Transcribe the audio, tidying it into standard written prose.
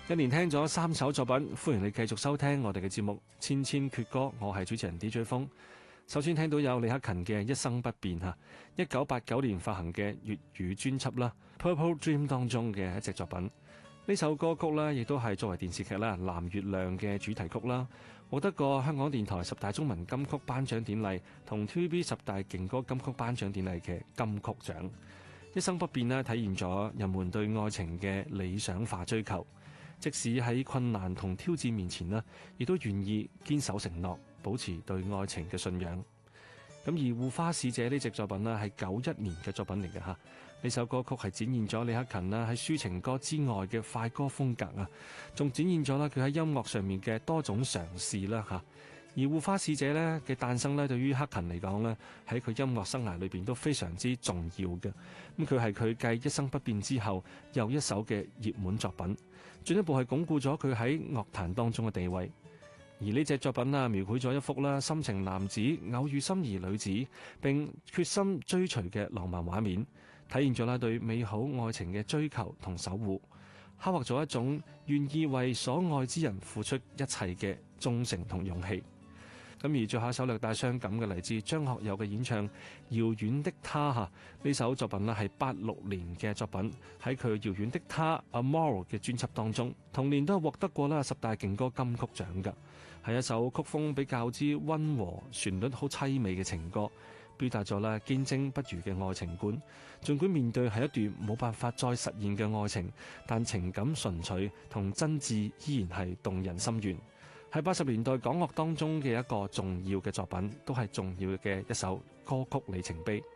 一連聽咗3首作品，歡迎你繼續收聽我哋嘅節目《千千闕歌》，我係主持人 DJ 風。首先聽到有李克勤嘅《一生不變》1989年發行嘅粵語專輯啦，《Purple Dream》當中嘅一隻作品。呢首歌曲呢，亦都係作為電視劇啦《藍月亮》嘅主題曲啦，獲得過香港電台10大中文金曲頒獎典禮同 TVB 10大勁歌金曲頒獎典禮嘅金曲獎。一生不變呢，體現咗人們對愛情嘅理想化追求，即使喺困難同挑戰面前呢，亦都願意堅守承諾，保持對愛情嘅信仰。咁而《護花使者》呢隻作品呢，係91年嘅作品嚟嘅嚇。呢首歌曲係展現咗李克勤啦喺抒情歌之外嘅快歌風格啊，仲展現咗啦佢喺音樂上面嘅多種嘗試啦嚇。而《護花使者》呢嘅誕生呢，對於克勤嚟講呢，喺佢音樂生涯裏邊都非常之重要嘅。咁佢係佢繼《一生不變》之後又一首嘅熱門作品，進一步係鞏固咗佢喺樂壇當中嘅地位。而呢隻作品啊，描繪咗一幅啦深情男子偶遇心儀女子並決心追隨嘅浪漫畫面，體現咗啦對美好愛情嘅追求同守護，刻畫咗一種願意為所愛之人付出一切嘅忠誠同勇氣。咁而最後一首略帶傷感嘅嚟自張學友嘅演唱《遙遠的他》呢首作品呢係86年嘅作品，喺佢《遙遠的他》Amour 嘅專輯當中，同年都係獲得過10大勁歌金曲獎㗎，係一首曲風比較之溫和、旋律好凄美嘅情歌，表達咗堅貞不渝嘅愛情觀。儘管面對係一段冇辦法再實現嘅愛情，但情感純粹同真摯依然係動人心弦。喺80年代港樂當中嘅一個重要嘅作品，都係重要嘅一首歌曲里程碑。